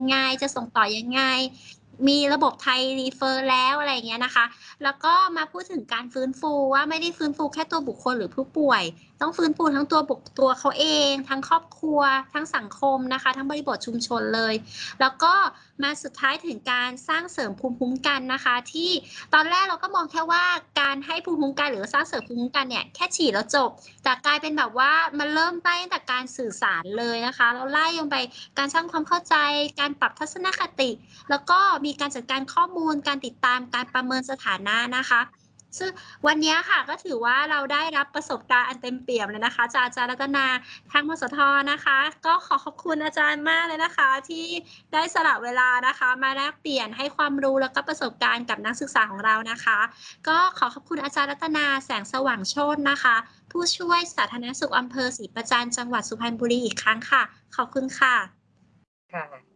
ไงจะส่งต่อยังไงมีระบบไทยรีเฟอร์แล้วอะไรอย่างเงี้ยนะคะแล้วก็มาพูดถึงการฟื้นฟูว่าไม่ได้ฟื้นฟูแค่ตัวบุคคลหรือผู้ป่วยต้องฟื้นฟูทั้งตัวเขาเองทั้งครอบครัวทั้งสังคมนะคะทั้งบริบทชุมชนเลยแล้วก็มาสุดท้ายถึงการสร้างเสริมภูมิคุ้มกันนะคะที่ตอนแรกเราก็มองแค่ว่าการให้ภูมิคุ้มกันหรือสร้างเสริมภูมิคุ้มกันเนี่ยแค่ฉีดแล้วจบแต่กลายเป็นแบบว่ามันเริ่มตั้งแต่การสื่อสารเลยนะคะแล้วไล่ลงไปการสร้างความเข้าใจการปรับทัศนคติแล้วก็มีการจัดการข้อมูลการติดตามการประเมินสถานะนะคะซึ่งวันนี้ค่ะก็ถือว่าเราได้รับประสบการณ์อันเต็มเปี่ยมเลยนะคะจากอาจารย์รัตนาทางมสทนะคะก็ขอบคุณอาจารย์มากเลยนะคะที่ได้สละเวลานะคะมาแลกเปลี่ยนให้ความรู้แล้วก็ประสบการณ์กับนักศึกษาของเรานะคะก็ขอบคุณอาจารย์รัตนาแสงสว่างโชตินะคะผู้ช่วยสาธารณสุขอำเภอศรีประจันทร์จังหวัดสุพรรณบุรีอีกครั้งค่ะขอบคุณค่ะค่ะ